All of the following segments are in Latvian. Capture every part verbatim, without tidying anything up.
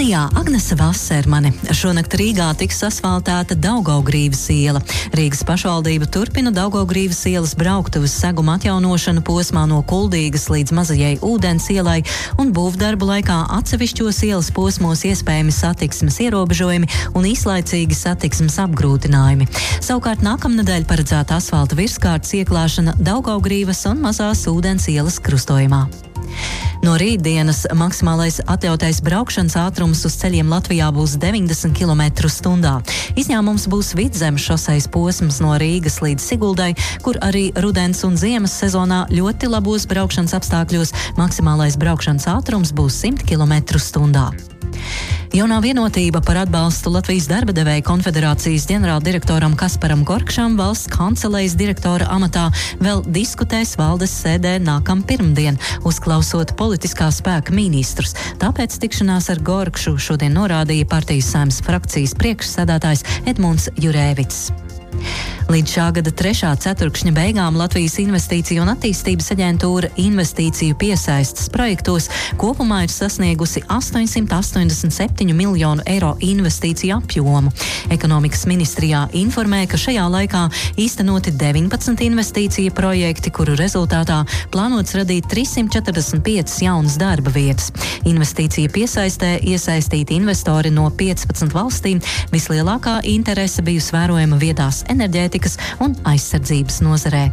Studijā Agnese Vasermane. Šonakt Rīgā tiks asfaltēta Daugavgrīvas iela. Rīgas pašvaldība turpina Daugavgrīvas ielas brauktuves seguma atjaunošanu posmā no Kuldīgas līdz Mazajai Ūdens ielai, un būvdarbu laikā atsevišķos ielas posmos iespējami satiksmes ierobežojumi un īslaicīgi satiksmes apgrūtinājumi. Savukārt nākamnedēļ paredzēta asfalta virskārtas ieklāšana Daugavgrīvas un Mazās Ūdens ielas krustojumā. No rītdienas maksimālais atļautais braukšanas ātrums uz ceļiem Latvijā būs deviņdesmit kilometru stundā. Izņēmums būs vidzemes šoseis posms no Rīgas līdz Siguldai, kur arī rudens un ziemas sezonā ļoti labos braukšanas apstākļos maksimālais braukšanas ātrums būs simt kilometru stundā. Jaunā vienotība par atbalstu Latvijas darba devēja konfederācijas ģenerāldirektoram Kasparam Gorkšam valsts kancelejas direktora amatā vēl diskutēs valdes sēdē nākam pirmdien, uzklausot politiskā spēka ministrus. Tāpēc tikšanās ar Gorkšu šodien norādīja partijas Saeimas frakcijas priekšsēdētājs Edmunds Jurēvics. Līdz šā gada trešā ceturkšņa beigām Latvijas Investīciju un attīstības aģentūra investīciju piesaistes projektos kopumā ir sasniegusi astoņsimt astoņdesmit septiņu miljonu eiro investīciju apjomu. Ekonomikas ministrijā informē, ka šajā laikā īstenoti deviņpadsmit investīciju projekti, kuru rezultātā plānots radīt trīssimt četrdesmit piecas jaunas darba vietas. Investīcija piesaistē iesaistīti investori no piecpadsmit valstīm. Vislielākā interese bijusi vērojama viedās enerģētikas un aizsardzības nozarē.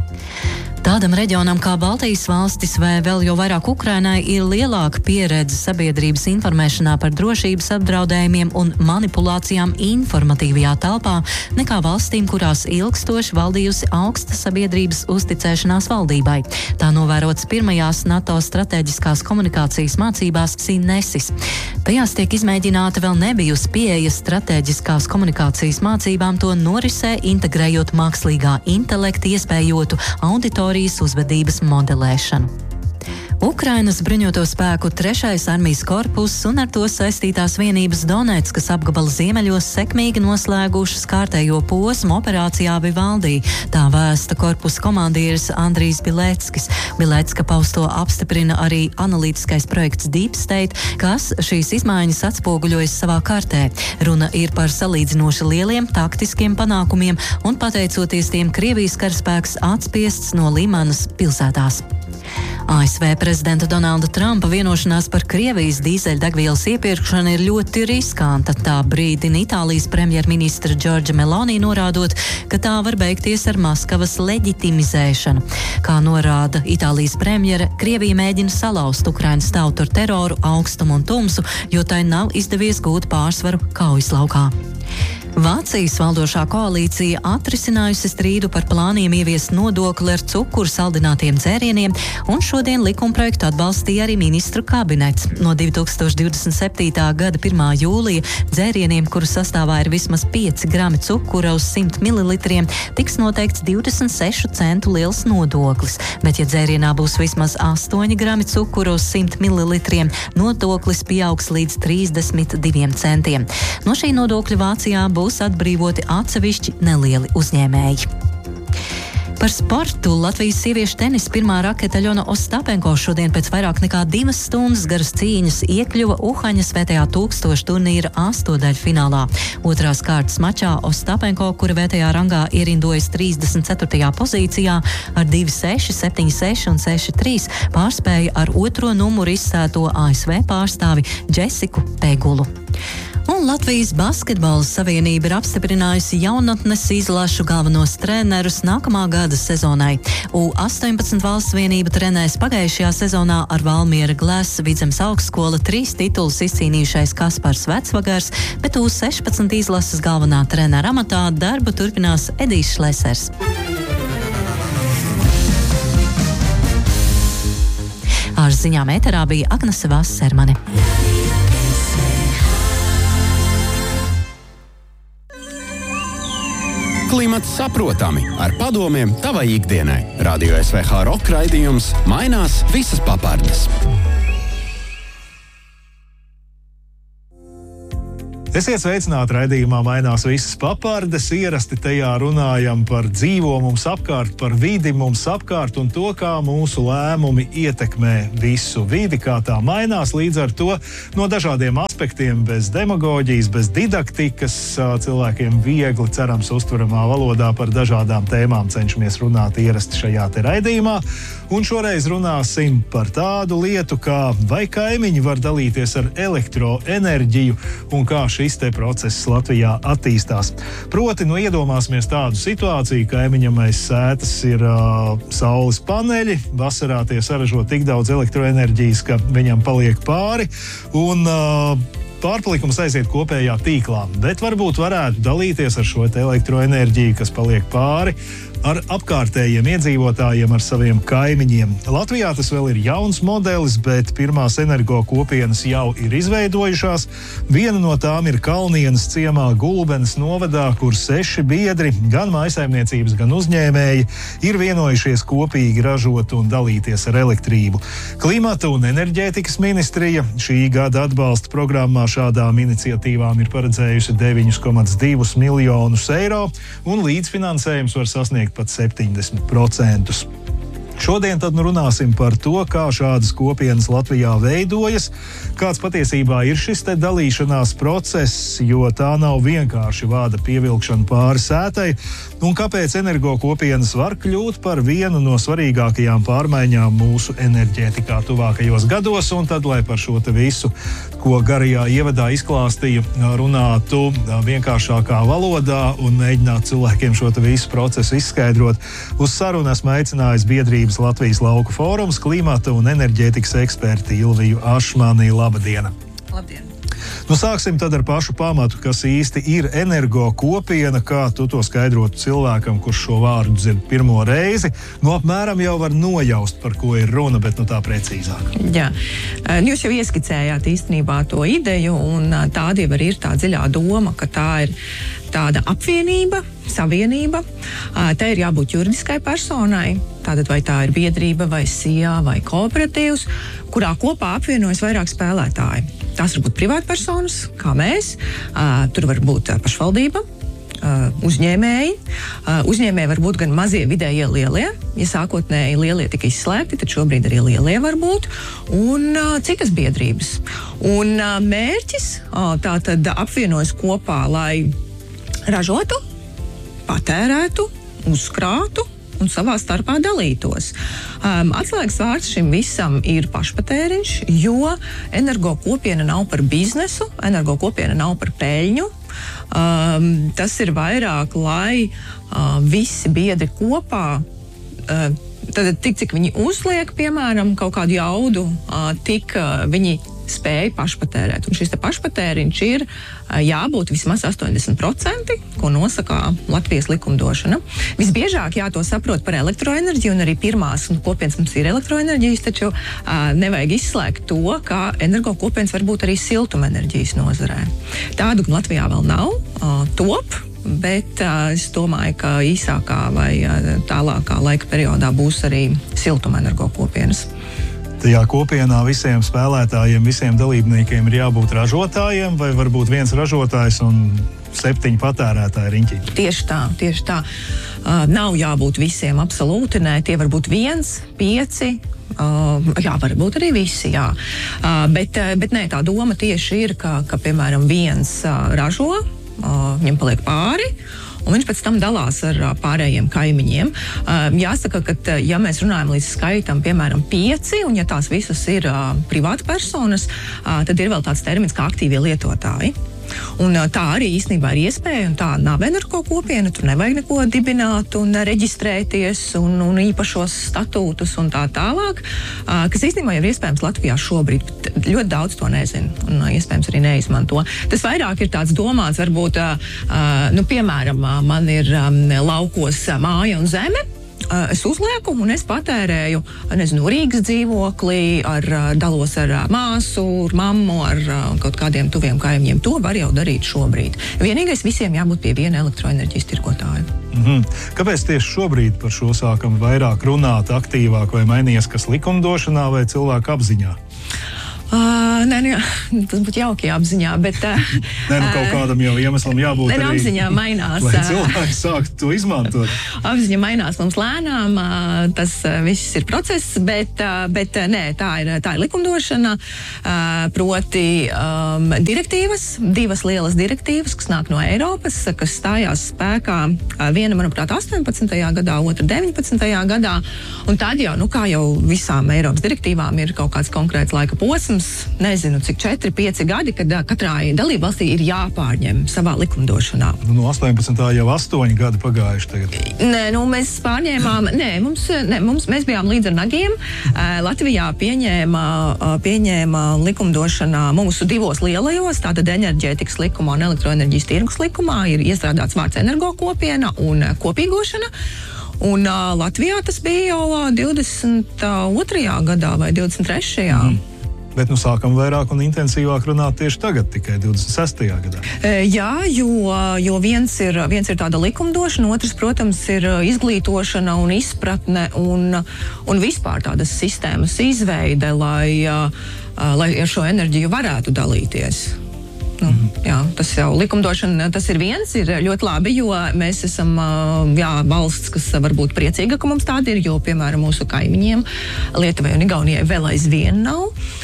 Tādam reģionam kā Baltijas valstis vai vēl jau vairāk Ukrainai ir lielāka pieredze sabiedrības informēšanā par drošības apdraudējumiem un manipulācijām informatīvajā telpā nekā valstīm, kurās ilgstoši valdījusi augsta sabiedrības uzticēšanās valdībai. Tā novērots pirmajās NATO strateģiskās komunikācijas mācībās SINESIS. Tajās tiek izmēģināta vēl nebijusi pieeja strateģiskās komunikācijas mācībām, to norisē integrējot mākslīgā intelekta iespējotu auditoriju uzvedības modelēšanu. Ukrainas bruņoto spēku trešais armijas korpus un ar to saistītās vienības Donetskas apgabala ziemeļos sekmīgi noslēgušas kārtējo posmu operācijā Vivaldī. Tā vēsta korpusa komandieris Andrijs Bileckis. Bilecka pausto apstiprina arī analītiskais projekts Deep State, kas šīs izmaiņas atspoguļojas savā kartē. Runa ir par salīdzinoši lieliem taktiskiem panākumiem un pateicoties tiem Krievijas karaspēks atspiests no Limanas pilsētās. A S V prezidenta Donalda Trumpa vienošanās par Krievijas dīzeļdegvielas iepirkšanu ir ļoti riskanta. Tā brīdina Itālijas premjerministra Giorgia Meloni, norādot, ka tā var beigties ar Maskavas leģitimizēšanu. Kā norāda Itālijas premjere, Krievija mēģina salauzt Ukrainas tautu ar teroru, augstumu un tumsu, jo tai nav izdevies gūt pārsvaru kaujas laukā. Vācijas valdošā koalīcija atrisinājusi strīdu par plāniem ieviest nodokli ar cukuru saldinātiem dzērieniem, un šodien likumprojektu atbalstīja arī ministru kabinets. No divi tūkstoši divdesmit septītā gada pirmā jūlija dzērieniem, kuru sastāvā ir vismaz pieci grami cukura uz simt mililitriem, tiks noteikts divdesmit sešu centu liels nodoklis, bet ja dzērienā būs vismaz astoņi grami cukura uz simt mililitriem, nodoklis pieaugs līdz trīsdesmit diviem centiem. No šī nodokļa Vācijā būs atbrīvoti atsevišķi nelieli uzņēmēji. Par sportu Latvijas sieviešu tenisa pirmā rakete Aļona Ostapenko šodien pēc vairāk nekā divas stundas garas cīņas iekļuva Uhaņas V T A tūkstoš turnīra astodaļfinālā. Otrās kārtas mačā Ostapenko, kura V T A rangā ierindojas trīsdesmit ceturtajā pozīcijā ar divi seši, septiņi seši un seši trīs, pārspēja ar otro numuru izsēto A S V pārstāvi Džesiku Pegulu. Un Latvijas basketbola savienība ir apstiprinājusi jaunatnes izlašu galvenos trenerus nākamā gada sezonai. U astoņpadsmit valsts vienība trenēs pagājušajā sezonā ar Valmiera Glass Vidzemes augstskola trīs titulus izcīnījušais Kaspars Vecvagars, bet U sešpadsmit izlases galvenā trenera amatā darbu turpinās Edijs Šlesers. Ar ziņām ēterā bija Agnese Vasermane. Klimats saprotami ar padomiem tavai ikdienai. Radio S V H rock raidījums mainās visas papardes. Esiet sveicināti raidījumā Mainās visas papardes. Ierasti tajā runājam par dzīvo mums apkārt, par vidi mums apkārt un to, kā mūsu lēmumi ietekmē visu vidi, kā tā mainās. Līdz ar to no dažādiem aspektiem, bez demagoģijas, bez didaktikas, cilvēkiem viegli, cerams, uztveramā valodā par dažādām tēmām cenšamies runāt ierasti šajā te raidījumā. Un šoreiz runāsim par tādu lietu, kā vai kaimiņi var dalīties ar elektroenerģiju un kā šis te process Latvijā attīstās. Proti, nu iedomāsimies tādu situāciju, kaimiņam aiz sētas ir uh, saules paneļi, vasarā tie saražo tik daudz elektroenerģijas, ka viņam paliek pāri, un uh, pārpalikums aiziet kopējā tīklā. Bet varbūt varētu dalīties ar šo te elektroenerģiju, kas paliek pāri, ar apkārtējiem iedzīvotājiem, ar saviem kaimiņiem. Latvijā tas vēl ir jauns modelis, bet pirmās energo kopienas jau ir izveidojušās. Viena no tām ir Kalnienes ciemā Gulbenes novadā, kur seši biedri, gan mājsaimniecības, gan uzņēmēji, ir vienojušies kopīgi ražot un dalīties ar elektrību. Klimata un enerģētikas ministrija šī gada atbalsta programmā šādām iniciatīvām ir paredzējusi deviņi komats divi miljonus eiro, un līdzfinansējums var sasniegt pat septiņdesmit procentus. Šodien tad nu runāsim par to, kā šādas kopienas Latvijā veidojas, kāds patiesībā ir šis te dalīšanās process, jo tā nav vienkārši vāda pievilkšana pāri sētai, un kāpēc energo kopienas var kļūt par vienu no svarīgākajām pārmaiņām mūsu enerģētikā tuvākajos gados, un tad, lai par šo te visu, ko garajā ievadā izklāstīju, runātu vienkāršākā valodā un mēģinātu cilvēkiem šo te visu procesu izskaidrot, uz sarunu esmu aicinājis biedrības Latvijas lauku fórums klimata un enerģētikas eksperti Ilviju Ašmani. Labdiena! Labdien! Nu, sāksim tad ar pašu pamatu, kas īsti ir energo kopiena, kā tu to skaidrotu cilvēkam, kurš šo vārdu dzird pirmo reizi. Nu, apmēram jau var nojaust, par ko ir runa, bet nu tā precīzāk. Jā, jūs jau ieskicējāt īstenībā to ideju, un tāda jau arī ir tā dziļā doma, ka tā ir tāda apvienība, savienība. Tā ir jābūt juridiskai personai, tātad vai tā ir biedrība, vai sijā, vai kooperatīvs, kurā kopā apvienojas vairāk spēlētāji. Tās var būt privātpersonas, kā mēs, tur var būt pašvaldība, uzņēmēji. Uzņēmēji var būt gan mazie, vidējie, lielie. Ja sākotnēji lielie tika izslēgti, tad šobrīd arī lielie var būt. Un citas biedrības. Un mērķis tātad apvienojas kopā, lai ražotu, patērētu, uzkrātu un savā starpā dalītos. Um, atslēgas vārds šim visam ir pašpatēriņš, jo energo kopiena nav par biznesu, energo kopiena nav par peļņu. Um, tas ir vairāk, lai uh, visi biedri kopā, uh, tad tik cik viņi uzliek, piemēram, kaut kādu jaudu, uh, tik uh, viņi spēja pašpatērēt. Un šis te pašpatēriņš ir jābūt vismaz astoņdesmit procenti, ko nosaka Latvijas likumdošana. Visbiežāk jā, to saprot par elektroenerģiju, un arī pirmās nu, kopienas mums ir elektroenerģijas, taču uh, nevajag izslēgt to, ka energo kopienas var būt arī siltumenerģijas nozarē. Tādu Latvijā vēl nav, uh, top, bet uh, es domāju, ka īsākā vai uh, tālākā laika periodā būs arī siltumenergo kopienas. Tajā kopienā visiem spēlētājiem, visiem dalībniekiem ir jābūt ražotājiem, vai varbūt viens ražotājs un septiņi patērētāji riņķī? Tieši tā, tieši tā. Uh, nav jābūt visiem absolūti, nē, tie var būt viens, pieci, uh, jā, varbūt arī visi, jā. Uh, bet, uh, bet nē, tā doma tieši ir, ka, ka piemēram, viens uh, ražo, uh, viņam paliek pāri, un viņš pēc tam dalās ar uh, pārējiem kaimiņiem. Uh, jāsaka, ka ja mēs runājam līdz skaitam, piemēram, pieci, un ja tās visas ir uh, privāta personas, uh, tad ir vēl tāds termins kā aktīvie lietotāji. Un uh, tā arī īstenībā ir iespēja, un tā nav energo kopiena, tur nevajag neko dibināt un reģistrēties un, un īpašos statūtus un tā tālāk, uh, kas īstenībā jau ir iespējams Latvijā šobrīd, bet ļoti daudz to nezinu un uh, iespējams arī neizmanto. Tas vairāk ir tāds domāts, varbūt, uh, uh, nu, piemēram, uh, man ir um, laukos uh, māja un zeme. Es uzlieku un es patērēju, nezinu, Rīgas dzīvoklī, ar, dalos ar māsu, ar mammu, ar kaut kādiem tuviem kaimiņiem. To var jau darīt šobrīd. Vienīgais visiem jābūt pie viena elektroenerģijas tirgotāja. Mm-hmm. Kāpēc tieši šobrīd par šo sākam vairāk runāt, aktīvāk, vai mainījies kas likumdošanā vai cilvēku apziņā? Uh, nē, nu, tas būtu jauki apziņā, bet... Uh, nē, nu kaut kādam jau iemeslam jābūt nē, arī... apziņā mainās. Lai cilvēki sāktu to izmantot. Apziņa mainās mums lēnām, uh, tas uh, viss ir process, bet, uh, bet uh, nē, tā ir, tā ir likumdošana, uh, proti um, direktīvas, divas lielas direktīvas, kas nāk no Eiropas, kas stājās spēkā uh, viena, manuprāt, astoņpadsmitajā gadā, otra deviņpadsmitajā gadā, un tad jau, nu kā jau visām Eiropas direktīvām ir kaut kāds konkrēts laika posms, nezinu, cik četri, pieci gadi, kad uh, katrai dalībvalstī ir jāpārņem savā likumdošanā. Nu, no astoņpadsmitā jau astoņi gadi pagājuši tagad. Nē, nu mēs pārņēmām, nē, mums, nē, mums, mēs bijām līdz ar nagiem. Uh, Latvijā pieņēma, uh, pieņēma likumdošanā mūsu divos lielajos, tātad enerģētikas likumā un elektroenerģijas tirgus likumā ir iestrādāts vārds energokopiena un uh, kopīgošana. Un uh, Latvijā tas bija jau uh, divdesmit otrajā gadā vai divdesmit trešajā Mm. Bet nu sākam vairāk un intensīvāk runāt tieši tagad, tikai divdesmit sestajā gadā. E, jā, jo, jo viens, ir, viens ir tāda likumdošana, otrs, protams, ir izglītošana un izpratne un, un vispār tādas sistēmas izveide, lai, lai ar šo enerģiju varētu dalīties. Nu, jā, tas jau likumdošana, tas ir viens, ir ļoti labi, jo mēs esam jā, valsts, kas var būt priecīga, ka mums tāda ir, jo, piemēram, mūsu kaimiņiem Lietuvai un Igaunijai vēl aizvien nav.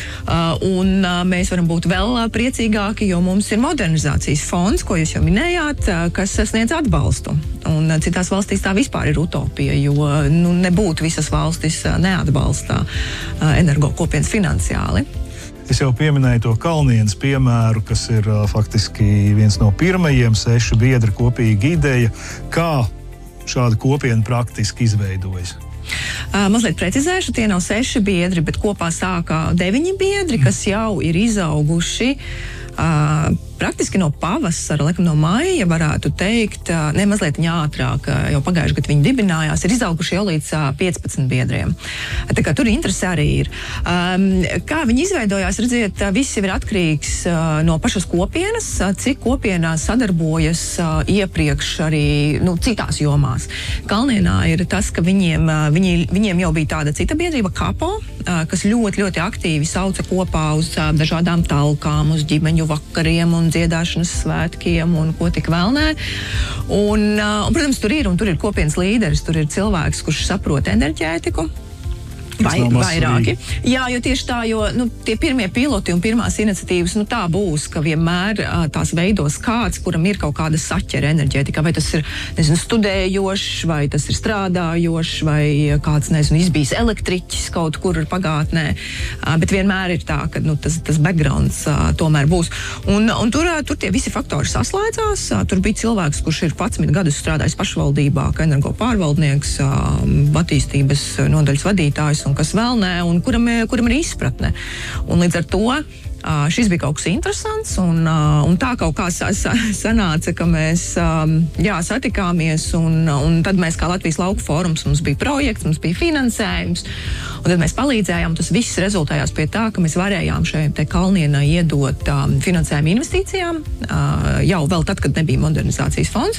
Un mēs varam būt vēl priecīgāki, jo mums ir modernizācijas fonds, ko jūs jau minējāt, kas sniedz atbalstu. Un citās valstīs tā vispār ir utopija, jo nu, nebūtu visas valstis neatbalstā energokopienas finansiāli. Es jau pieminēju to Kalnienes piemēru, kas ir uh, faktiski viens no pirmajiem sešu biedru kopīga ideja, kā šāda kopiena praktiski izveidojas. Uh, mazliet precizēšu, tie nav seši biedri, bet kopā sākā deviņi biedri, kas jau ir izauguši uh, praktiski no pavasara, laikam no maija, varētu teikt, uh, ne mazliet ātrāk, uh, jau pagājuši gadu viņi dibinājās, ir izauguši jau līdz uh, piecpadsmit biedriem. Tā kā tur interesi arī ir. Um, kā viņi izveidojās, redziet, uh, viss ir atkarīgs uh, no pašas kopienas, uh, cik kopienā sadarbojas uh, iepriekš arī nu, citās jomās. Kalnienā ir tas, ka viņiem, uh, viņi, viņiem jau bija tāda cita biedrība, Kapo, uh, kas ļoti, ļoti aktīvi sauca kopā uz uh, dažādām talkām, uz ģimeņu vakariem un dziedāšanas svētkiem un ko tik vēl nē. Un, uh, un, protams, tur ir, un tur ir kopienas līderis, tur ir cilvēks, kurš saprot enerģētiku. Vai, vairāki. Jā, jo tieši tā, jo nu, tie pirmie piloti un pirmās iniciatīvas, nu tā būs, ka vienmēr uh, tās veidos kāds, kuram ir kaut kāda saķera enerģētika, vai tas ir, nezinu, studējošs, vai tas ir strādājošs, vai kāds, nezinu, izbijis elektriķis kaut kur pagātnē, uh, bet vienmēr ir tā, ka nu, tas, tas backgrounds uh, tomēr būs. Un, un tur, uh, tur tie visi faktori saslēdzās, uh, tur bija cilvēks, kurš ir padsmit gadus strādājis pašvaldībā, kā energo pārvaldnieks, uh, attīstības nodaļas vadītājs, un kas vēl nē, un kuram, kuram ir izpratne. Un līdz ar to uh, šis bija kaut kas interesants, un, uh, un tā kaut kā sa, sa, sanāca, ka mēs um, jā, satikāmies, un, un tad mēs kā Latvijas lauku fórums, mums bija projekts, mums bija finansējums, un tad mēs palīdzējām, tas viss rezultējās pie tā, ka mēs varējām šeit te Kalnienai iedot um, finansējumu investīcijām, uh, jau vēl tad, kad nebija modernizācijas fonds,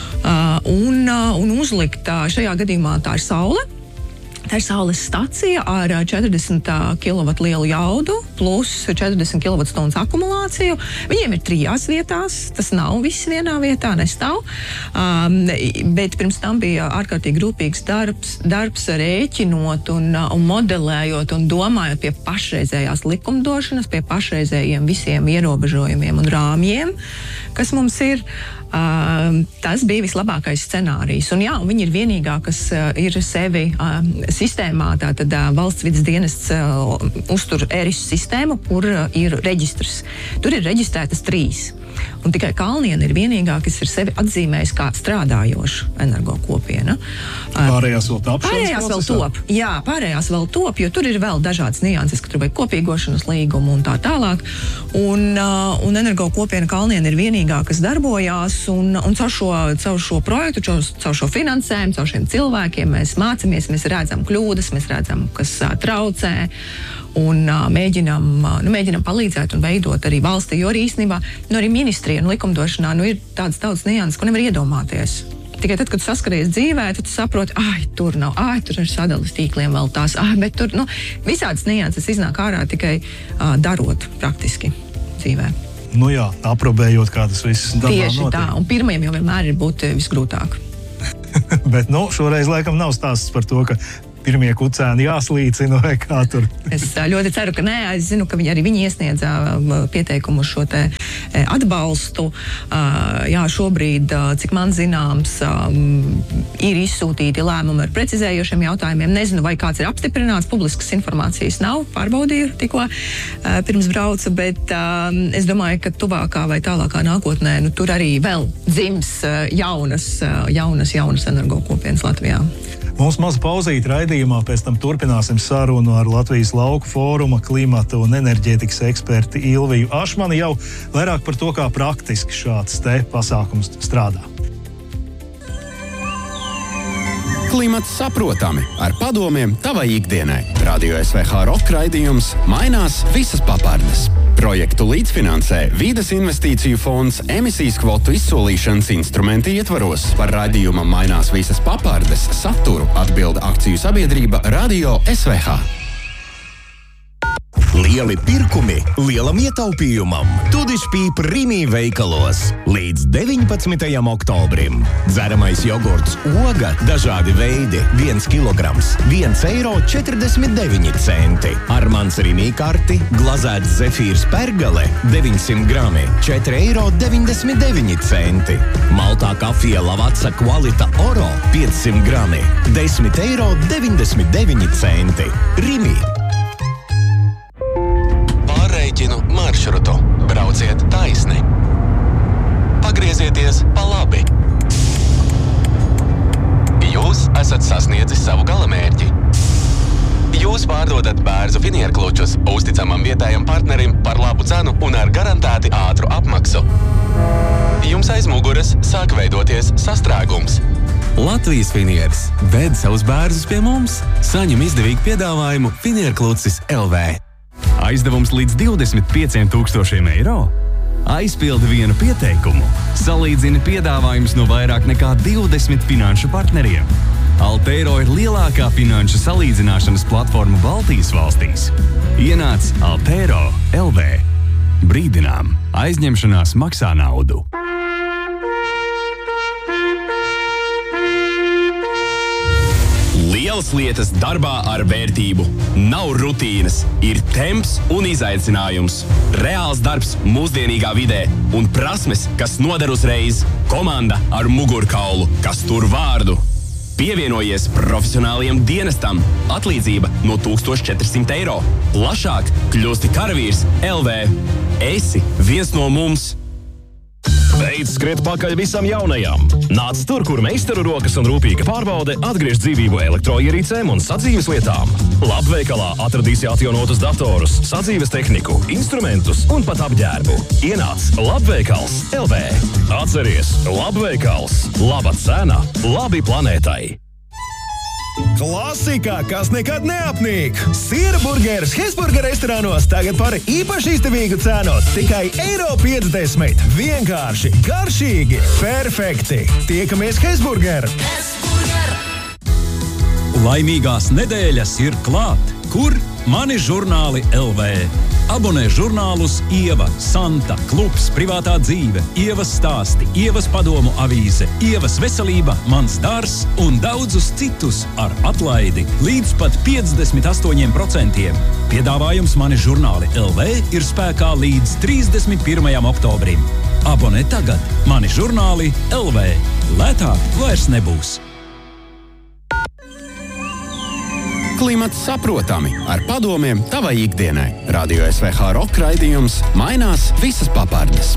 uh, un, uh, un uzlikt uh, šajā gadījumā tā ir saule. Tā ir saules stacija ar četrdesmit kilovatu lielu jaudu plus četrdesmit kilovatstundas akumulāciju. Viņiem ir trijās vietās, tas nav viss vienā vietā, nestāv. Um, bet pirms tam bija ārkārtīgi rūpīgs darbs, darbs rēķinot un, un modelējot un domājot pie pašreizējās likumdošanas, pie pašreizējiem visiem ierobežojumiem un rāmjiem, kas mums ir. Uh, tas bija vislabākais scenārijs. Un jā, viņi ir vienīgā, kas uh, ir sevi uh, sistēmā, tātad uh, valsts vides dienests uh, uztur e-ris sistēmu, kur uh, ir reģistrs. Tur ir reģistrētas trīs. Un tikai Kalniena ir vienīgā, kas ir sevi atzīmējis kā strādājoša energokopiena. Pārējās vēl top? Pārējās vēl top. Jā, pārējās vēl top, jo tur ir vēl dažādas nianses, ka tur vajag kopīgošanas līgumu un tā tālāk. Un, uh, un energokopiena Kalniena ir vienīgā, kas darbojās, un, un caur, šo, caur šo projektu, caur, caur šo finansējumu, caur šiem cilvēkiem mēs mācamies, mēs redzam kļūdas, mēs redzam, kas uh, traucē. Un uh, mēģinam, uh, nu, mēģinam palīdzēt un veidot arī valstī, jo arī īstenībā nu, arī ministrija un likumdošanā nu, ir tādas daudz nianses, ko nevar iedomāties. Tikai tad, kad tu saskaries dzīvē, tad tu saproti, ai, tur nav, ai, tur ir sadalas tīkliem vēl tās, ai, bet tur, nu, visādas nianses iznāk ārā tikai uh, darot praktiski dzīvē. Nu jā, aprobējot, kā tas viss dabā notiek. Tieši tā, un pirmajam jau vienmēr ir būt visgrūtāk. Bet, nu, šoreiz laikam nav stāsts par to, ka pirmie kucēni jāslīcina vai kā tur. Es ļoti ceru, ka nē. Es zinu, ka viņi arī viņi iesniedza pieteikumu šo te atbalstu. Jā, šobrīd, cik man zināms, ir izsūtīti lēmumi ar precizējošiem jautājumiem. Nezinu, vai kāds ir apstiprināts, publiskas informācijas nav, pārbaudīju tikko pirms braucu, bet es domāju, ka tuvākā vai tālākā nākotnē, nu, tur arī vēl dzims jaunas, jaunas, jaunas energokopienas Latvijā. Mums maza pauzīte raidījumā, pēc tam turpināsim sarunu ar Latvijas lauku fóruma klimata un enerģētikas eksperti Ilviju Ašmani jau vairāk par to, kā praktiski šāds te pasākums strādā. Klimats saprotami ar padomiem tavai ikdienai. Radio S V H rock raidījums mainās visas papardes. Projektu līdzfinansē Vides investīciju fonds emisijas kvotu izsolīšanas instrumenti ietvaros. Par raidījumam mainās visas papardes saturu atbilda akciju sabiedrība Radio S V H. Lieli pirkumi lielam ietaupījumam. Tudišpīp Rimi veikalos. Līdz deviņpadsmitajam oktobrim. Dzeramais jogurts Oga, dažādi veidi, viens kilograms, viens eiro četrdesmit deviņi centi. Armans Rimi karti, glazēts zefīrs Pergale, deviņsimt grami, četri eiro deviņdesmit deviņi centi. Maltā kafija Lavazza Qualita Oro, piecsimt grami, desmit eiro deviņdesmit deviņi centi. Rimi. Maršrutu. Brauciet taisni. Pagriezieties pa labi. Jūs esat sasniedzis savu galamērķi. Jūs pārdodat Bērzu finierklučus uzticamam vietējam partnerim par labu cenu un ar garantēti ātru apmaksu. Jums aiz muguras sāk veidoties sastrēgums. Latvijas finieris ved savus bērzus pie mums. Saņem izdevīgu piedāvājumu Finierklucis L V. Aizdevums līdz divdesmit pieciem tūkstošiem eiro? Aizpildi vienu pieteikumu. Salīdzini piedāvājumus no vairāk nekā divdesmit finanšu partneriem. Altero ir lielākā finanšu salīdzināšanas platforma Baltijas valstīs. Ienāc Altero L V. Brīdinām, aizņemšanās maksā naudu. Lielas lietas darbā ar vērtību. Nav rutīnas, ir temps un izaicinājums. Reāls darbs mūsdienīgā vidē un prasmes, kas noder uzreiz. Komanda ar mugurkaulu, kas tur vārdu. Pievienojies profesionāliem dienestam. Atlīdzība no tūkstoš četri simti eiro. Plašāk kļūsti karavīrs L V. Esi viens no mums. Beidz skriet pakaļ visam jaunajam. Nāc tur, kur meistaru rokas un rūpīga pārbaude atgriež dzīvību elektroierīcēm un sadzīves lietām. Labveikalā atradīsi atjaunotus datorus, sadzīves tehniku, instrumentus un pat apģērbu. Ienāc Labveikals L V. Atceries, Labveikals. Laba cena, labi planētai. Klasika, kas nekad neapnīk! Siera burgeris Hesburger restorānos tagad par īpaši izdevīgu cenu. Tikai eiro piecdesmit. Vienkārši, garšīgi, perfekti. Tiekamies Hesburger! Laimīgās nedēļas ir klāt. Kur? Mani žurnāli L V. Abonē žurnālus Ieva, Santa, Klubs, Privātā dzīve, Ievas stāsti, Ievas padomu avīze, Ievas veselība, Mans dārs un daudzus citus ar atlaidi līdz pat piecdesmit astoņiem procentiem. Piedāvājums Mani žurnāli L V ir spēkā līdz trīsdesmit pirmajam oktobrim. Abonē tagad Mani žurnāli L V. Lētāk vairs nebūs. Klimats saprotami ar padomiem tavai ikdienai. Radio S V H rock raidījums mainās visas papardes.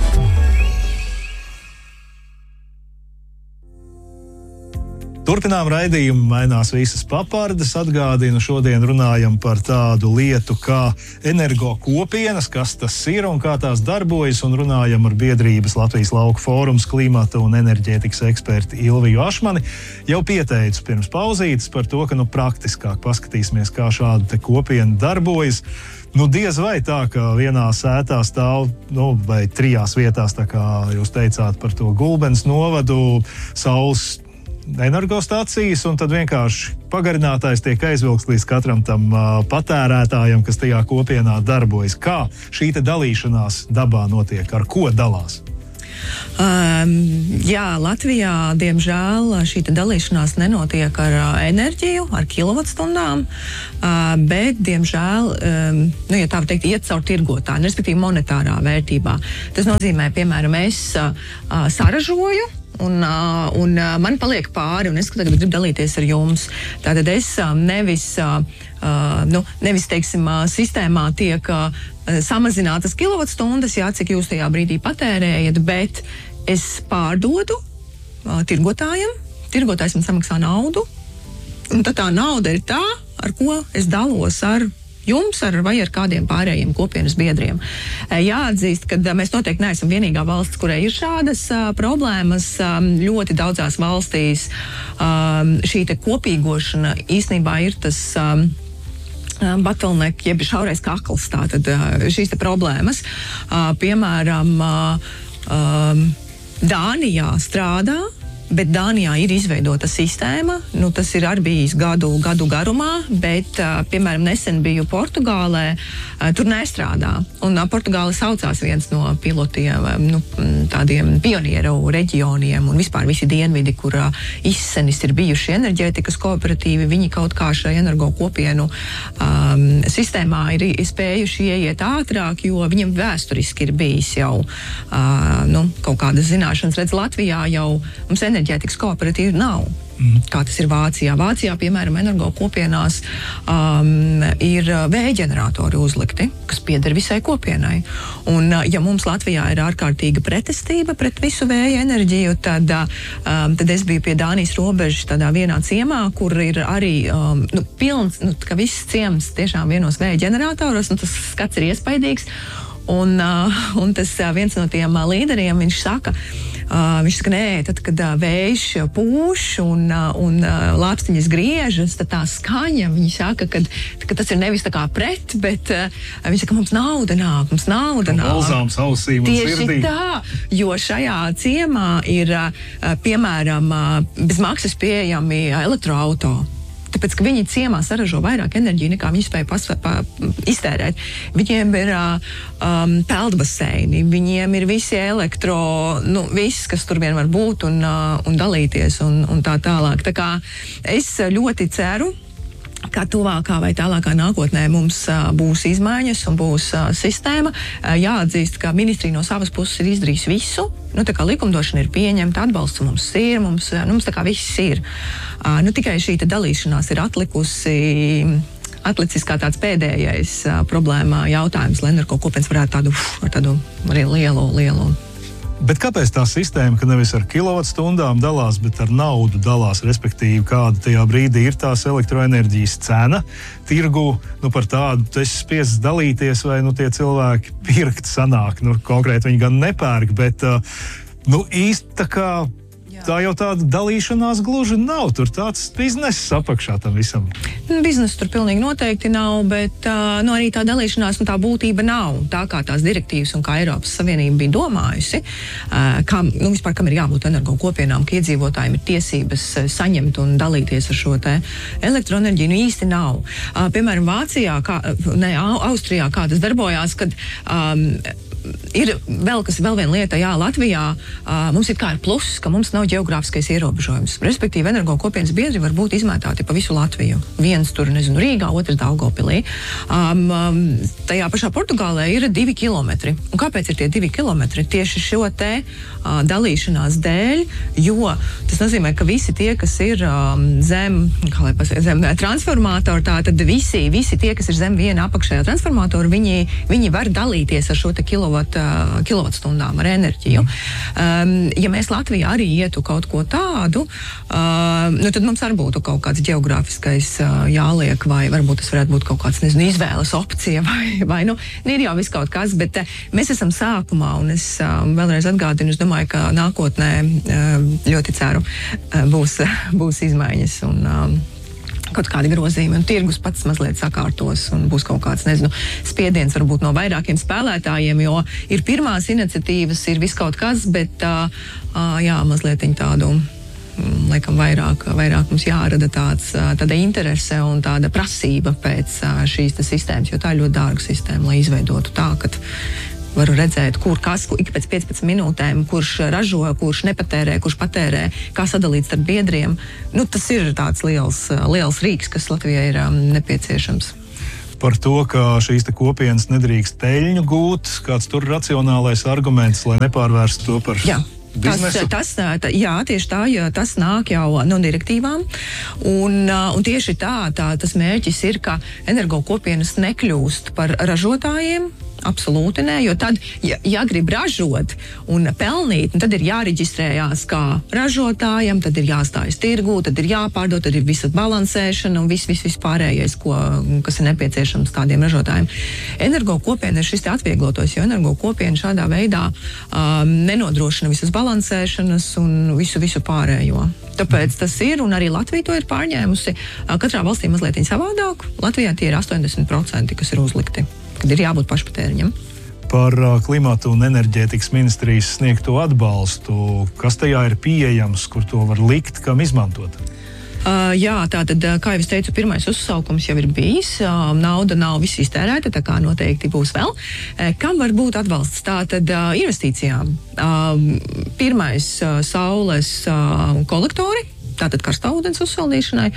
Turpinām raidījumu, mainās visas papardes. Atgādinu, šodien runājam par tādu lietu kā energokopienas, kas tas ir un kā tās darbojas, un runājam ar biedrības Latvijas lauku fórums klimata un enerģētikas eksperti Ilviju Ašmani. Jau pieteicu pirms pauzītes par to, ka nu praktiskāk paskatīsimies, kā šāda te kopiena darbojas. Nu, diez vai tā, ka vienā sētā stāv, nu, vai trijās vietās, tā kā jūs teicāt par to Gulbenes novadu, saules energostacijas, un tad vienkārši pagarinātājs tiek aizvilks līdz katram tam uh, patērētājam, kas tajā kopienā darbojas. Kā šī te dalīšanās dabā notiek? Ar ko dalās? Um, jā, Latvijā, diemžēl, šī dalīšanās nenotiek ar uh, enerģiju, ar kilovatstundām, uh, bet, diemžēl, um, nu, ja tā var teikt, iet caur tirgotāju, respektīvi monetārā vērtībā. Tas nozīmē, piemēram, es uh, uh, saražoju, Un, uh, un uh, man paliek pāri, un es tagad gribu dalīties ar jums. Tātad es uh, nevis, uh, uh, nu, nevis, teiksim, uh, sistēmā tiek uh, samazinātas kilovatstundas, jā, cik jūs tajā brīdī patērējat, bet es pārdodu uh, tirgotājiem, tirgotājs man samaksā naudu, un tad tā nauda ir tā, ar ko es dalos ar jums ar, vai ar kādiem pārējiem kopienas biedriem. Jāatzīst, ka mēs noteikti neesam vienīgā valsts, kurai ir šādas uh, problēmas. Um, ļoti daudzās valstīs um, šī te kopīgošana īstenībā ir tas um, bottleneck, jeb šaurais kakls, tātad uh, šīs te problēmas. Uh, piemēram, uh, um, Dānijā strādā, bet Dānijā ir izveidota sistēma, nu, tas ir arī bijis gadu, gadu garumā, bet, uh, piemēram, nesen biju Portugālē, uh, tur nestrādā. Un uh, Portugāla saucās viens no pilotiem, um, nu, tādiem pionieru reģioniem, un vispār visi dienvidi, kur uh, izsenis ir bijuši enerģētikas kooperatīvi, viņi kaut kā šai energo kopienu um, sistēmā ir spējuši ieiet ātrāk, jo viņam vēsturiski ir bijis jau uh, nu, kaut kādas zināšanas. Redz, Latvijā jau mums enerģētikas kooperatīvi nav. Mm. Kā tas ir Vācijā. Vācijā, piemēram, energo kopienās um, ir vēja ģeneratori uzlikti, kas pieder visai kopienai. Un, ja mums Latvijā ir ārkārtīga pretestība pret visu vēja enerģiju, tad, um, tad es biju pie Dānijas robežas tādā vienā ciemā, kur ir arī um, nu, pilns, nu, ka viss ciems tiešām vienos vēja ģeneratoros, un tas skats ir iespaidīgs. Un, uh, un tas uh, viens no tiem uh, līderiem, viņš saka, Uh, viņš saka, nē, tad, kad uh, vējš pūš un, uh, un uh, lāpstiņas griežas, tad tā skaņa, viņi saka, kad, ka tas ir nevis tā kā pret, bet uh, viņš saka, mums nauda nāk, mums nauda nāk. Balzāms ausīm un sirdī. Tieši tā, jo šajā ciemā ir, uh, piemēram, uh, bez maksas pieejami elektroauto. Tāpēc, ka viņi ciemā saražo vairāk enerģiju, nekā viņi spēja pas, pa, iztērēt. Viņiem ir um, peldbaseini, viņiem ir visi elektro, nu, viss, kas tur vien var būt un, uh, un dalīties un, un tā tālāk. Tā kā es ļoti ceru, ka tuvākā vai tālākā nākotnē mums uh, būs izmaiņas un būs uh, sistēma. Uh, jāatzīst, ka ministrija no savas puses ir izdarījis visu. Nu, tā kā likumdošana ir pieņemta, atbalsts mums ir, mums, uh, mums tā kā viss ir. Uh, nu, tikai šī dalīšanās ir atlikusi, atlicis kā tāds pēdējais uh, problēma jautājums, lai energo kopienas varētu tādu, ar tādu arī lielu, lielu. Bet kāpēc tā sistēma, ka nevis ar kilovatstundām dalās, bet ar naudu dalās, respektīvi, kāda tajā brīdī ir tās elektroenerģijas cena tirgu, nu par tādu tu esi spiests dalīties, vai nu tie cilvēki pirkt sanāk, nu konkrēti viņi gan nepērk, bet uh, nu īsti tā kā tā jau tāda dalīšanās gluži nav. Tur tāds bizness apakšā tam visam. Biznesa tur pilnīgi noteikti nav, bet uh, nu, arī tā dalīšanās, nu, tā būtība nav. Tā kā tās direktīvas un kā Eiropas Savienība bija domājusi, uh, kam, nu, vispār kam ir jābūt energo kopienām, ka iedzīvotājiem ir tiesības uh, saņemt un dalīties ar šo te elektroenerģiju, nu īsti nav. Uh, piemēram, Vācijā, kā, ne, Austrijā, kā tas darbojās, kad um, ir vēl, kas, vēl viena lieta, jā, Latvijā uh, mums ir kā ir pluss, ka mums nav ģeogrāfiskais ierobežojums. Respektīvi, energo kopienas biedri var būt izmētāti pa visu Latviju. Viens tur, nezinu, Rīgā, otrs Daugavpilī. Um, um, tajā pašā Portugālē ir divi kilometri. Un kāpēc ir tie divi kilometri? Tieši šo te uh, dalīšanās dēļ, jo tas nozīmē, ka visi tie, kas ir um, zem, kā lai pasaka, zem transformātoru, tā tad visi, visi tie, kas ir zem viena apakšējā transformātoru, viņi, viņi var dalīties ar šo te kilovatru kilovatstundām ar enerģiju. Um, ja mēs Latvijā arī ietu kaut ko tādu, uh, nu tad mums arī būtu kaut kāds geogrāfiskais uh, jāliek, vai varbūt tas varētu būt kaut kāds, nezinu, izvēles opcija, vai, vai nu, ir jau viss kaut kas, bet uh, mēs esam sākumā, un es uh, vēlreiz atgādinu, es domāju, ka nākotnē uh, ļoti ceru, uh, būs, būs izmaiņas un um, kaut kādi grozījumi, un tirgus pats mazliet sakārtos, un būs kaut kāds, nezinu, spiediens varbūt no vairākiem spēlētājiem, jo ir pirmās iniciatīvas, ir viss kaut kas, bet, uh, uh, jā, mazliet tādu laikam vairāk, vairāk mums jārada tāds, tāda interese un tāda prasība pēc šīs sistēmas, jo tā ir ļoti dārga sistēma, lai izveidotu tā, ka varu redzēt, kur kas ik pēc piecpadsmit minūtēm, kurš ražo, kurš nepatērē, kurš patērē, kā sadalīts starp biedriem. Nu, tas ir tāds liels, liels rīks, kas Latvijai ir um, nepieciešams. Par to, ka šīs te kopienas nedrīkst peļņu gūt, kāds tur racionālais arguments, lai nepārvērstu to par... Jā. Tas, tas, tā, jā, tieši tā, jo tas nāk jau no direktīvām, un, un tieši tā, tā tas mērķis ir, ka energo kopienas nekļūst par ražotājiem, absolūti nē, jo tad, ja, ja grib ražot un pelnīt, tad ir jāreģistrējās kā ražotājam, tad ir jāstājas tirgū, tad ir jāpārdod, tad ir visa balansēšana un viss, viss, viss pārējais, ko, kas ir nepieciešams tādiem ražotājiem. Energo kopiena ir šis te atvieglotos, jo energo kopiena šādā veidā um, nenodrošina visas balansēšanas un visu, visu pārējo. Tāpēc tas ir, un arī Latvija to ir pārņēmusi. Katrā valstī mazliet savādāk. Latvijā tie ir astoņdesmit procenti, kas ir uzlikti, kad ir jābūt pašpatēriņam. Par uh, klimatu un enerģētikas ministrijas sniegto atbalstu, kas tajā ir pieejams, kur to var likt, kam izmantot? Uh, jā, tātad, kā jau es teicu, pirmais uzsaukums jau ir bijis, uh, nauda nav viss iztērēta, tā kā noteikti būs vēl. Uh, kam var būt atbalsts? Tātad uh, investīcijām. Uh, pirmais uh, saules uh, kolektori, tātad karstā ūdens uzsildīšanai.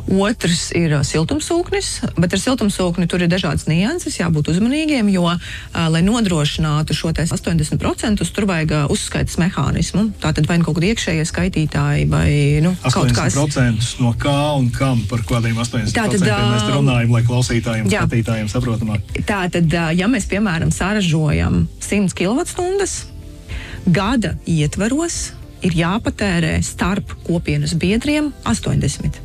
Otrs ir siltumsūknis, bet ar siltumsūkni tur ir dažādas nianses, jābūt uzmanīgiem, jo, uh, lai nodrošinātu šo te astoņdesmit procentus, tur vajag uh, uzskaitas mehānismu. Tātad vai nu kaut kādi iekšējie skaitītāji, vai nu, kaut kas. astoņdesmit procentus no kā un kam, par kādiem astoņdesmit procentiem mēs te runājam, lai klausītājiem, jā. Skatītājiem saprotamāk. Tātad, uh, ja mēs, piemēram, saražojam simt kilovatstundas, gada ietvaros ir jāpatērē starp kopienas biedriem astoņdesmit.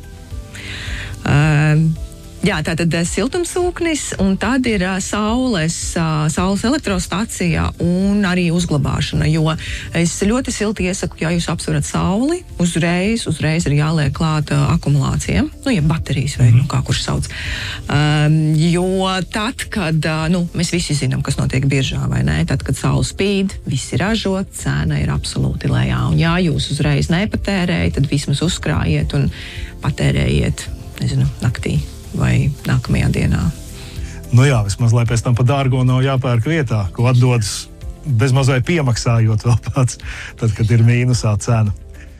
Uh, jā, tātad siltumsūknis, un tad ir uh, saules, uh, saules elektrostacija un arī uzglabāšana, jo es ļoti silti iesaku, ja jūs apsverat sauli, uzreiz, uzreiz ir jāliek klāt uh, akumulācijām, nu, ja baterijas vai, nu, kā kurš sauc. Um, jo tad, kad, uh, nu, mēs visi zinām, kas notiek biržā, vai ne? Tad, kad saule spīd, viss ir ražot, cena ir absolūti lejā, un ja jūs uzreiz nepatērējat, tad vismaz uzkrājiet un patērējiet, nezinu, naktī vai nākamajā dienā. Nu jā, vismaz, lai pēc tam pa dārgo nav jāpērk vietā, ko atdodas bezmazai piemaksājot vēl pats, tad, kad ir mīnusā cena.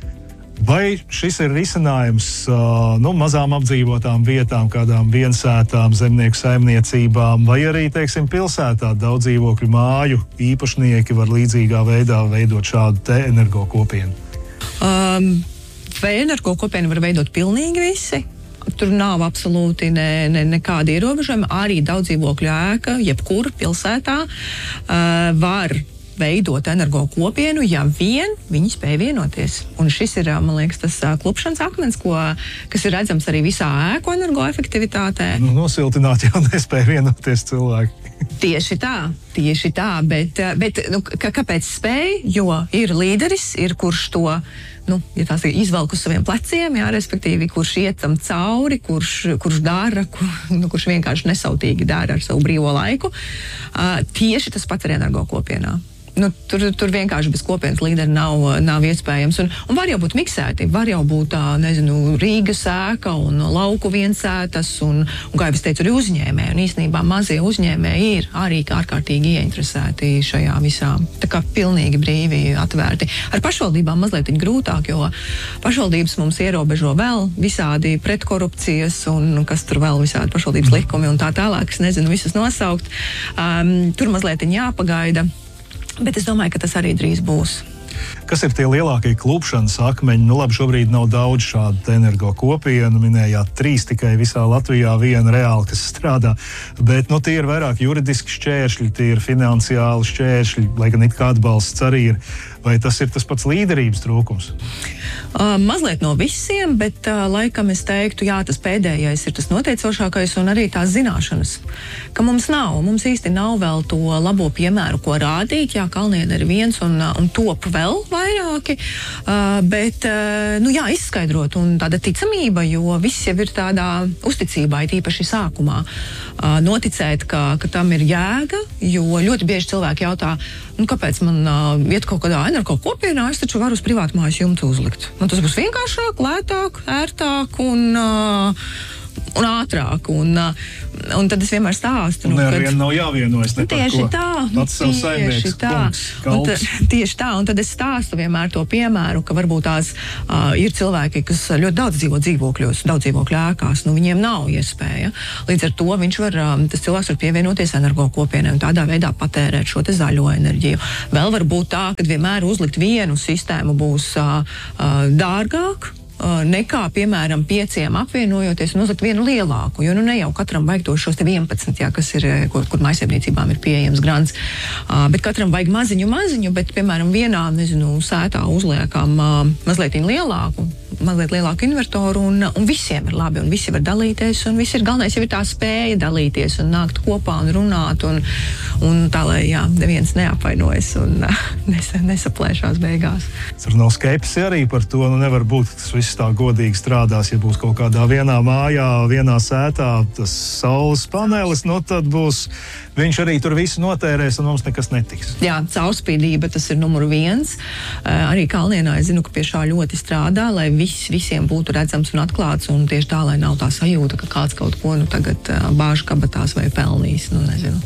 Vai šis ir risinājums uh, nu, mazām apdzīvotām vietām, kādām viensētām, zemnieku saimniecībām, vai arī, teiksim, pilsētā daudz dzīvokļu māju īpašnieki var līdzīgā veidā veidot šādu te energo kopienu? Um, vai energo kopienu var veidot pilnīgi visi? Tur nav absolūti ne, ne, nekādi ierobežojumi. Arī daudz dzīvokļu ēka, jebkur pilsētā, uh, var veidot energo kopienu, ja vien viņi spēj vienoties. Un šis ir, man liekas, tas uh, klupšanas akmens, ko, kas ir redzams arī visā ēku energoefektivitātē. Nu, nosiltināt jau nespēj vienoties cilvēki. Tieši tā, tieši tā, bet, bet nu, kāpēc spēj? Jo ir līderis, ir kurš to, nu, ja tās ir izvelk uz saviem pleciem, jā, respektīvi, kurš iet tam cauri, kurš, kurš dara, kur, nu, kurš vienkārši nesautīgi dara ar savu brīvo laiku. Uh, tieši tas pats ir energo kopienā. Nu, tur, tur vienkārši bez kopienas līderi nav, nav iespējams. Un, un var jau būt miksēti, var jau būt tā, nezinu, Rīgas ēka un lauku viensētas un, un kā jau es teicu, arī uzņēmēji. Un īstenībā mazie uzņēmēji ir arī ārkārtīgi ieinteresēti šajā visā. Tā kā pilnīgi brīvi atvērti. Ar pašvaldībām mazliet grūtāk, jo pašvaldības mums ierobežo vēl visādi pretkorupcijas un kas tur vēl visādi pašvaldības likumi un tā tālāk, es nezinu visus nosaukt. Um, tur mazliet jāpagaida. Bet es domāju, ka tas arī drīz būs. Kas ir tie lielākie klupšanas akmeņi? Nu labi, šobrīd nav daudz šādu energo kopienu, minējāt trīs tikai visā Latvijā, viena reāli, kas strādā, bet nu, tie ir vairāk juridiski šķēršļi, tie ir finansiāli šķēršļi, lai gan it kā atbalsts arī ir. Vai tas ir tas pats līderības trūkums? Uh, mazliet no visiem, bet uh, laikam es teiktu, jā, tas pēdējais ir tas noteicošākais un arī tās zināšanas, ka mums nav, mums īsti nav vēl to labo piemēru, ko rādīt, jā, Kalniene ir viens un, un top vēl. vēl vairāki, uh, bet, uh, nu jā, izskaidrot un tāda ticamība, jo viss jau ir tādā uzticībā, tīpaši sākumā. Uh, noticēt, ka, ka tam ir jēga, jo ļoti bieži cilvēki jautā, nu, kāpēc man uh, iet kaut kādā energo kopienā, es taču varu uz privātu mājas jumtu uzlikt. Man tas būs vienkāršāk, lētāk, ērtāk un... Uh, un ātrāk, un, un tad es vienmēr stāstu. Un nu, nevienam kad... nav jāvienojas ne tieši par ko. Tā, Pats savs saimnieks, tā. kungs, Un tad, tieši tā, un tad es stāstu vienmēr to piemēru, ka varbūt tās uh, ir cilvēki, kas ļoti daudz dzīvo dzīvokļos, daudz dzīvokļu ēkās, nu viņiem nav iespēja. Līdz ar to viņš var, um, tas cilvēks var pievienoties energo kopienai un tādā veidā patērēt šo te zaļo enerģiju. Vēl var būt tā, ka vienmēr uzlikt vienu sistēmu būs uh, uh, dārgāk, nekā, piemēram, pieciem apvienojoties un uzlikt vienu lielāku, jo nu ne jau katram vajag to šos te vienpadsmit, jā, kas ir, kur, kur maisaimniecībām ir pieejams grants, uh, bet katram vajag maziņu, maziņu, bet, piemēram, vienā, nezinu, sētā uzliekam uh, mazliet lielāku, mazliet lielāku invertoru un, un visiem ir labi un visi var dalīties un viss ir galvenais jau ir tā spēja dalīties un nākt kopā un runāt un, un tā, lai, jā, neviens neapvainojas un uh, nes, nesaplēšās beigās. Tur nav skepsi arī par to, nu nevar būt, ka tas viss tā godīgi strādās, ja būs kaut kādā vienā mājā, vienā sētā tas saules panelis, nu tad būs, viņš arī tur visu notērēs un mums nekas netiks. Jā, caurspīdība, tas ir numur viens. Uh, arī Kalnienā es zinu, ka pie šā ļoti strādā, lai viss visiem būtu redzams un atklāts un tieši tā, lai nav tā sajūta, ka kāds kaut ko nu tagad uh, bāž kabatās vai pelnīs, nu nezinu.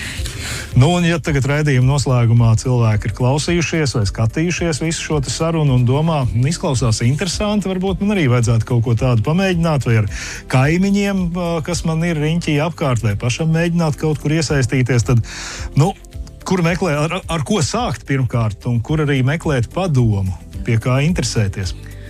Nu, un ja tagad raidījuma noslēgumā cilvēki ir klausījušies vai skatījušies visu šo sarunu un domā, izklausās interesanti, varbūt man arī vajadzētu kaut ko tādu pamēģināt, vai ar kaimiņiem, kas man ir riņķī apkārt, vai pašam mēģināt kaut kur iesaistīties, tad, nu, kur meklēt, ar, ar ko sākt pirmkārt, un kur arī meklēt padomu, pie kā interesēties?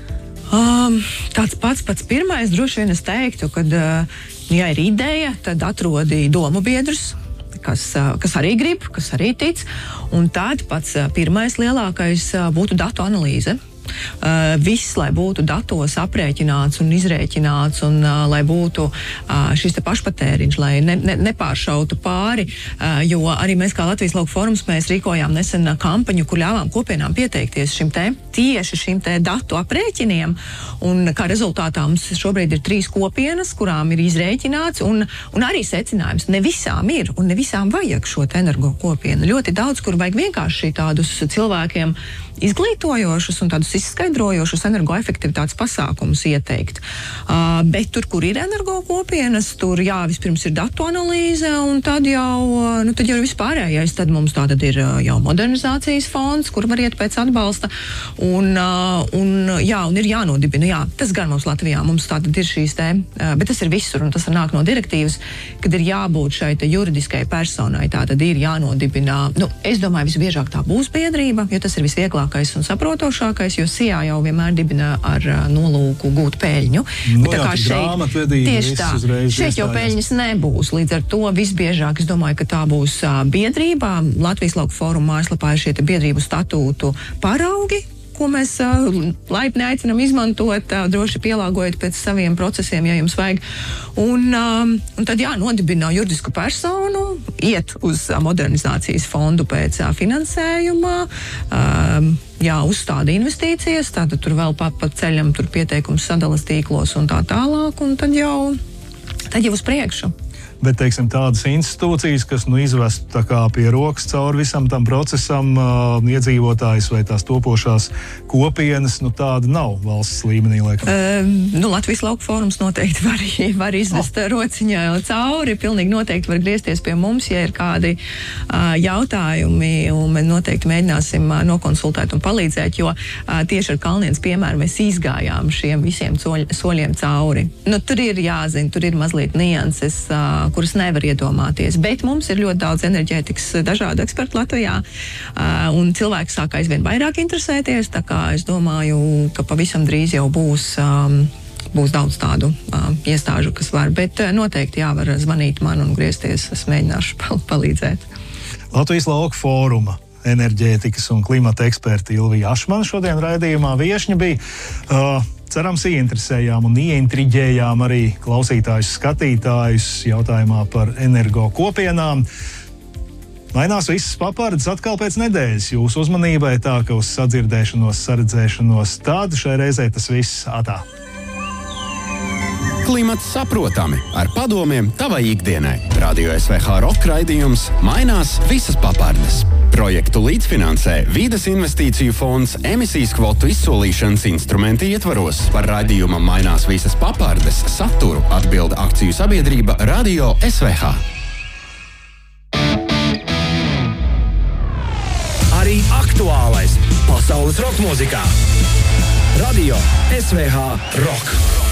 Um, tāds pats pats pirmais, droši vien es teiktu, kad, uh, ja ir ideja, tad atrodi domu biedrus, Kas, kas arī grib, kas arī tic, un tad pats pirmais lielākais būtu datu analīze. Uh, viss, lai būtu datos aprēķināts un izrēķināts un uh, lai būtu uh, šis te pašpatēriņš, lai ne, ne, nepāršautu pāri, uh, jo arī mēs kā Latvijas Lauku forums mēs rīkojām nesen kampaņu, kur ļāvām kopienām pieteikties šim te, tieši šim te datu aprēķiniem, un kā rezultātā mums šobrīd ir trīs kopienas, kurām ir izrēķināts, un, un arī secinājums, ne visām ir, un ne visām vajag šo te energo kopienu. Ļoti daudz, kur vajag vienkārši tādus cilvēkiem izglītojošus un tādus izskaidrojošus energoefektivitātes pasākumus ieteikt. Uh, bet tur, kur ir energo kopienas, tur jā, vispirms ir datu analīze, un tad jau, nu, tad jau ir vispārējais. Tad mums tātad ir jau modernizācijas fonds, kur var iet pēc atbalsta, un, uh, un, jā, un ir jānodibina. Jā, tas gan mums Latvijā, mums tātad ir šīs te, uh, bet tas ir visur, un tas nāk no direktīvas, kad ir jābūt šai te juridiskai personai, tātad ir jānodibina. Nu, es domāju, visbiežāk tā būs biedrība, jo tas ir visvieglāk un saprotošākais, jo S I A jau vienmēr dibina ar uh, nolūku gūt peļņu. Nu, Bet, jā, tā kā šeit, tieši tā, šeit jau peļņas nebūs. Līdz ar to visbiežāk, es domāju, ka tā būs uh, biedrībā. Latvijas Lauku fóruma mājaslapā ir šie biedrību statūtu paraugi, ko mēs uh, laipni aicinam izmantot, uh, droši pielāgojot pēc saviem procesiem, ja jums vajag. Un, um, un tad jā, nodibina juridisku personu, iet uz uh, modernizācijas fondu pēc uh, finansējuma, um, jā, uzstāda investīcijas, tātad tur vēl pa, pa ceļam tur pieteikums sadalas tīklos un tā tālāk, un tad jau, tad jau uz priekšu. Bet, teiksim, tādas institūcijas, kas nu izvest tā kā pie rokas cauri visam tam procesam, uh, iedzīvotājs vai tās topošās kopienas, nu tāda nav valsts līmenī, laikam. Uh, nu, Latvijas Lauku fórums noteikti var, var izvest oh. rociņā cauri, pilnīgi noteikti var griezties pie mums, ja ir kādi uh, jautājumi, un mēs noteikti mēģināsim uh, nokonsultēt un palīdzēt, jo uh, tieši ar Kalnienes piemēru mēs izgājām šiem visiem soļ, soļiem cauri. Nu, tur ir jāzina, tur ir mazliet nianses, uh, kuras nevar iedomāties. Bet mums ir ļoti daudz enerģētikas dažādu ekspertu Latvijā, uh, un cilvēki sāk aizvien vairāk interesēties, tā kā es domāju, ka pavisam drīz jau būs, um, būs daudz tādu uh, iestāžu, kas var, bet uh, noteikti jāvar zvanīt man un griezties, es mēģināšu pal- palīdzēt. Latvijas Lauku fóruma enerģētikas un klimata eksperti Ilvija Ašmana šodien raidījumā viešņa bija. Uh, Cerams, ieinteresējām un ieintriģējām arī klausītājus, skatītājus jautājumā par energo kopienām. Mainās visas papardes atkal pēc nedēļas. Jūsu uzmanībai tā, ka uz sadzirdēšanos, saredzēšanos tādu šai reizē tas viss atā. Klimats saprotami ar padomiem tavai ikdienai. Radio S V H rock raidījums Mainās visas papardes. Projektu līdzfinansē Vides investīciju fonds emisijas kvotu izsolīšanas instrumenti ietvaros. Par raidījumam Mainās visas papardes saturu atbilda akciju sabiedrība Radio S V H. Arī aktuālais pasaules roka mūzikā. Radio S V H Rock.